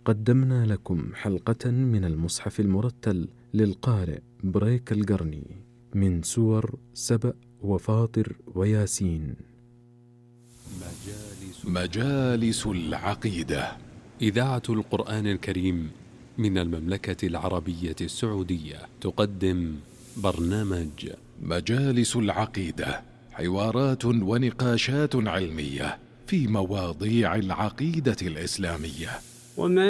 قدمنا لكم حلقة من المصحف المرتل للقارئ بريك القرني من سور سبأ وفاطر وياسين. مجالس العقيدة، إذاعة القرآن الكريم من المملكة العربية السعودية تقدم برنامج مجالس العقيدة، حوارات ونقاشات علمية في مواضيع العقيدة الإسلامية.